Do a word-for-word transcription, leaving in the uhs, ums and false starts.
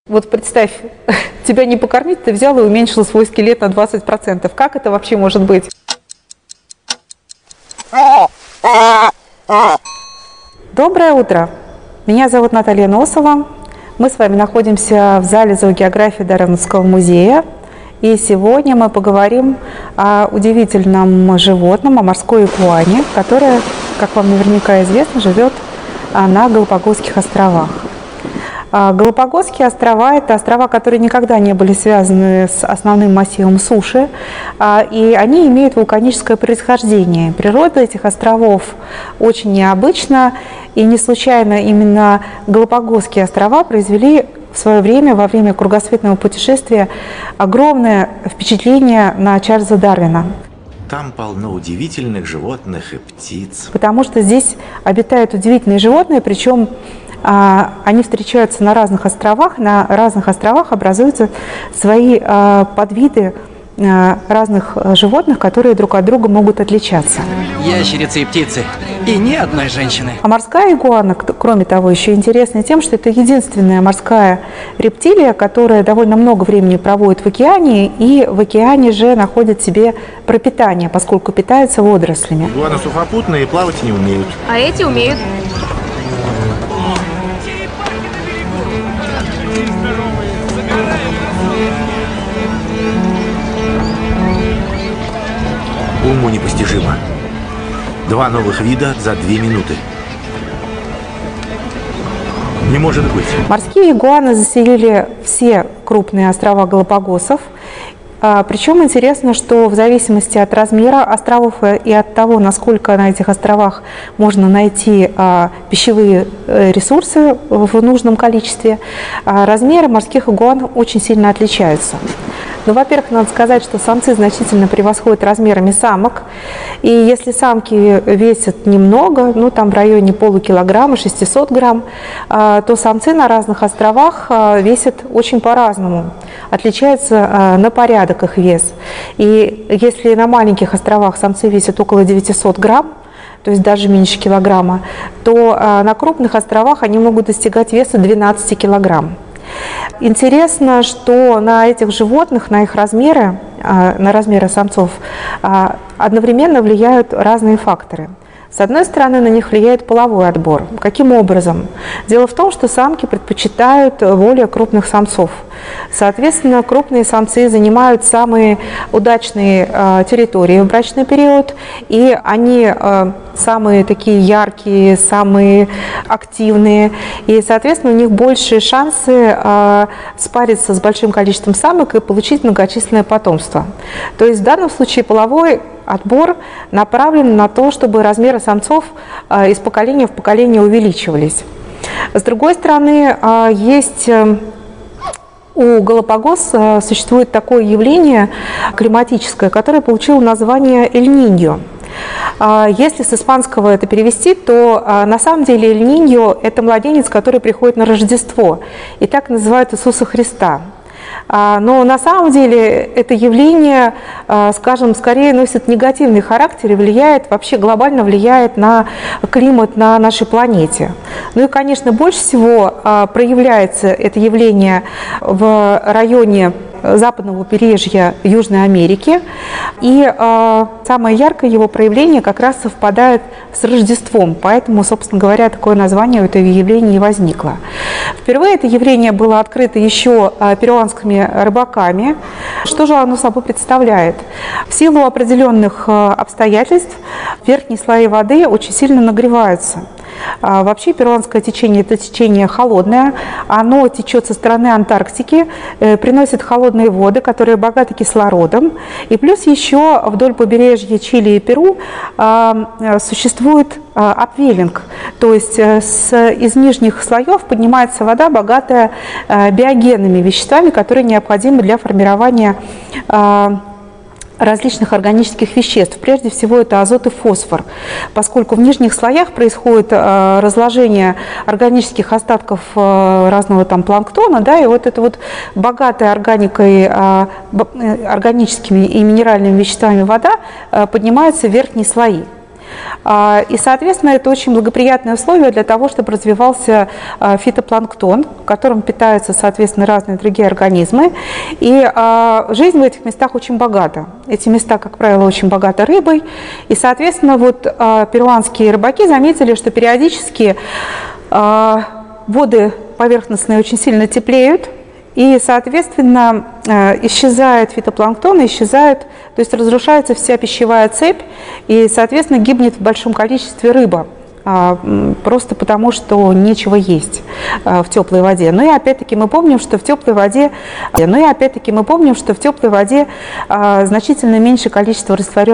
Вот представь, тебя не покормить, ты взял и уменьшил свой скелет на двадцать процентов. Как это вообще может быть? Доброе утро! Меня зовут Наталья Носова. Мы с вами находимся в зале зоогеографии Дарвиновского музея. И сегодня мы поговорим о удивительном животном, о морской игуане, которая, как вам наверняка известно, живет на Галапагосских островах. Галапагосские острова – это острова, которые никогда не были связаны с основным массивом суши, и они имеют вулканическое происхождение. Природа этих островов очень необычна, и не случайно именно Галапагосские острова произвели в свое время, во время кругосветного путешествия, огромное впечатление на Чарльза Дарвина. Там полно удивительных животных и птиц. Потому что здесь обитают удивительные животные, причем а, они встречаются на разных островах. На разных островах образуются свои а, подвиды а, разных животных, которые друг от друга могут отличаться. Ящерицы и птицы. И ни одной женщины. А морская игуана, кроме того, еще интересна тем, что это единственная морская рептилия, которая довольно много времени проводит в океане, и в океане же находит себе пропитание, поскольку питается водорослями. Игуаны сухопутные, плавать не умеют. А эти умеют. Уму непостижимо. Два новых вида за две минуты. Не может быть. Морские игуаны заселили все крупные острова Галапагосов. Причем интересно, что в зависимости от размера островов и от того, насколько на этих островах можно найти пищевые ресурсы в нужном количестве, размеры морских игуан очень сильно отличаются. Ну, во-первых, надо сказать, что самцы значительно превосходят размерами самок. И если самки весят немного, ну там в районе полукилограмма, шестисот грамм, то самцы на разных островах весят очень по-разному. Отличается на порядок их вес. И если на маленьких островах самцы весят около девятисот грамм, то есть даже меньше килограмма, то на крупных островах они могут достигать веса двенадцати килограмм. Интересно, что на этих животных, на их размеры, на размеры самцов, одновременно влияют разные факторы. С одной стороны, на них влияет половой отбор. Каким образом? Дело в том, что самки предпочитают более крупных самцов. Соответственно, крупные самцы занимают самые удачные э, территории в брачный период, и они э, самые такие яркие, самые активные, и, соответственно, у них большие шансы э, спариться с большим количеством самок и получить многочисленное потомство. То есть в данном случае половой отбор направлен на то, чтобы размеры самцов э, из поколения в поколение увеличивались. С другой стороны, э, есть... Э, У Галапагос существует такое явление климатическое, которое получило название Эль-Ниньо. Если с испанского это перевести, то на самом деле Эль-Ниньо – это младенец, который приходит на Рождество, и так называют Иисуса Христа. Но на самом деле это явление, скажем, скорее носит негативный характер и влияет, вообще глобально влияет на климат на нашей планете. Ну и, конечно, больше всего проявляется это явление в районе западного побережья Южной Америки. И э, самое яркое его проявление как раз совпадает с Рождеством. Поэтому, собственно говоря, такое название у этого явления и возникло. Впервые это явление было открыто еще э, перуанскими рыбаками. Что же оно собой представляет? В силу определенных э, обстоятельств верхние слои воды очень сильно нагреваются. Вообще перуанское течение – это течение холодное, оно течет со стороны Антарктики, приносит холодные воды, которые богаты кислородом. И плюс еще вдоль побережья Чили и Перу существует апвеллинг, то есть с, из нижних слоев поднимается вода, богатая биогенными веществами, которые необходимы для формирования различных органических веществ. Прежде всего это азот и фосфор, поскольку в нижних слоях происходит э, разложение органических остатков э, разного там планктона, да, и вот это вот богатая органикой, э, органическими и минеральными веществами вода э, поднимается в верхние слои. И, соответственно, это очень благоприятные условия для того, чтобы развивался фитопланктон, которым питаются, соответственно, разные другие организмы. И жизнь в этих местах очень богата. Эти места, как правило, очень богаты рыбой. И, соответственно, вот перуанские рыбаки заметили, что периодически воды поверхностные очень сильно теплеют, и, соответственно, исчезает фитопланктон, исчезает, то есть разрушается вся пищевая цепь, и, соответственно, гибнет в большом количестве рыба, просто потому что нечего есть в теплой воде. Ну и опять-таки мы помним, что в теплой воде, ну и опять-таки мы помним, что в теплой воде значительно меньше количество растворенных